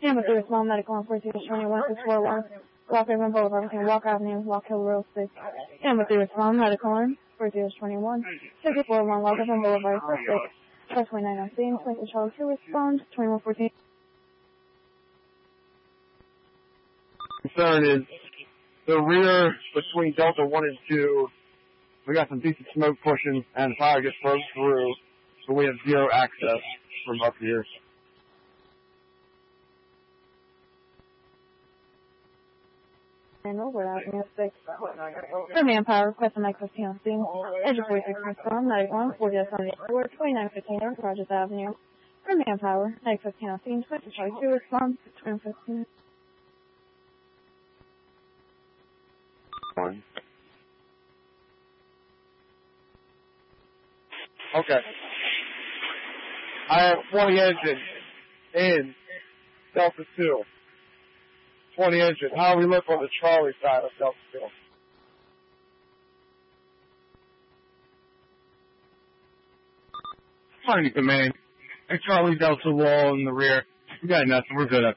Amber 3 Small Medical on 421 Walk Haven Boulevard between Walk Avenue and Walk Hill Road 6. Amber 3 Small Medical on 421 5401 Walk Haven Boulevard 6. Press 29 on scene. 20 Charlie 2 respond. 2114. Concern is the rear between Delta 1 and 2. We got some decent smoke pushing, and the fire just broke through, so we have zero access from up here. And over out in 6. For manpower, request on Mike 15 on scene. Edge 46 respond. 91 40 on the floor. 2915 North Rogers Avenue. For manpower, Mike 15 on scene. 20 Charlie 2 respond. 2115. Okay. I have 20 engine in Delta 2. 20 engine. How do we look on the Charlie side of Delta 2? Charlie Command. Hey, Charlie Delta Wall in the rear. We got nothing. We're good up